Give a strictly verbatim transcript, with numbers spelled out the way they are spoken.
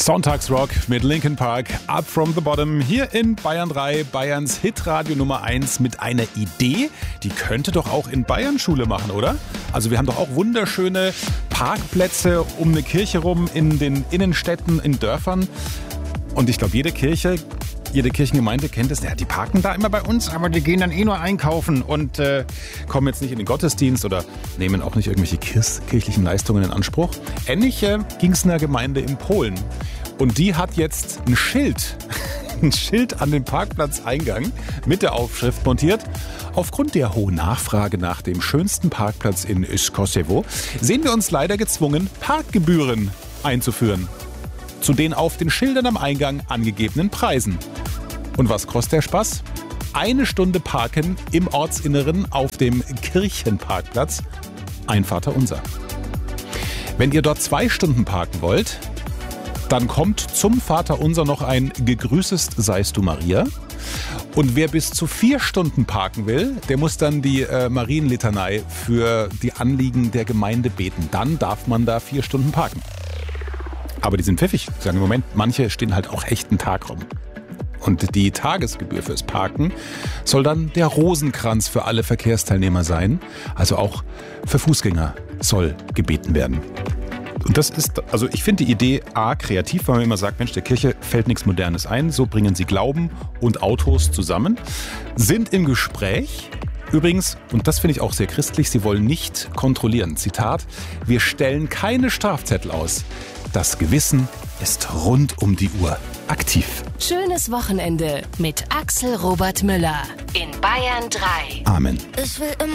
Sonntagsrock mit Linkin Park, Up From The Bottom, hier in Bayern drei, Bayerns Hitradio Nummer eins mit einer Idee, die könnte doch auch in Bayern Schule machen, oder? Also wir haben doch auch wunderschöne Parkplätze um eine Kirche rum in den Innenstädten, in Dörfern. Und ich glaube, jede Kirche, jede Kirchengemeinde kennt es. Ja, die parken da immer bei uns, aber die gehen dann eh nur einkaufen und äh, kommen jetzt nicht in den Gottesdienst oder nehmen auch nicht irgendwelche kir- kirchlichen Leistungen in Anspruch. Ähnlich äh, ging es einer Gemeinde in Polen. Und die hat jetzt ein Schild, ein Schild an den Parkplatzeingang mit der Aufschrift montiert. Aufgrund der hohen Nachfrage nach dem schönsten Parkplatz in Kosovo sehen wir uns leider gezwungen, Parkgebühren einzuführen. Zu den auf den Schildern am Eingang angegebenen Preisen. Und was kostet der Spaß? Eine Stunde Parken im Ortsinneren auf dem Kirchenparkplatz. Ein Vaterunser. Wenn ihr dort zwei Stunden parken wollt, dann kommt zum Vaterunser noch ein Gegrüßest seist du Maria. Und wer bis zu vier Stunden parken will, der muss dann die äh, Marienlitanei für die Anliegen der Gemeinde beten. Dann darf man da vier Stunden parken. Aber die sind pfiffig. Die sagen im Moment, manche stehen halt auch echt einen Tag rum. Und die Tagesgebühr fürs Parken soll dann der Rosenkranz für alle Verkehrsteilnehmer sein. Also auch für Fußgänger soll gebeten werden. Und das ist, also ich finde die Idee A, kreativ, weil man immer sagt, Mensch, der Kirche fällt nichts Modernes ein. So bringen sie Glauben und Autos zusammen. Sind im Gespräch. Übrigens, und das finde ich auch sehr christlich, sie wollen nicht kontrollieren. Zitat, wir stellen keine Strafzettel aus. Das Gewissen ist rund um die Uhr aktiv. Schönes Wochenende mit Axel Robert Müller in Bayern drei. Amen. Ich will immer